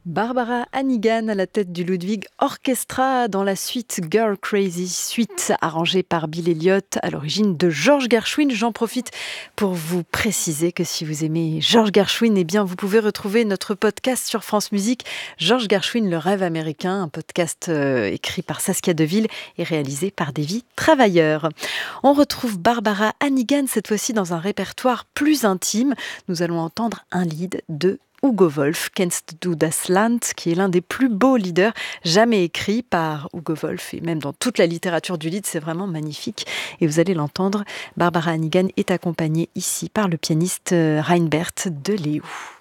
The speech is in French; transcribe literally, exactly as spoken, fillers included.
Barbara Hannigan à la tête du Ludwig Orchestra dans la suite Girl Crazy, suite arrangée par Bill Elliott à l'origine de George Gershwin. J'en profite pour vous préciser que si vous aimez George Gershwin, eh bien vous pouvez retrouver notre podcast sur France Musique, George Gershwin, le rêve américain, un podcast euh, écrit par Saskia Deville et réalisé par Davy Travailleur. On retrouve Barbara Hannigan cette fois-ci dans un répertoire plus intime. Nous allons entendre un lead de Hugo Wolf, Kennst du das Land, qui est l'un des plus beaux leaders jamais écrits par Hugo Wolf. Et même dans toute la littérature du lead, c'est vraiment magnifique. Et vous allez l'entendre, Barbara Hannigan est accompagnée ici par le pianiste Reinbert de Leeuw.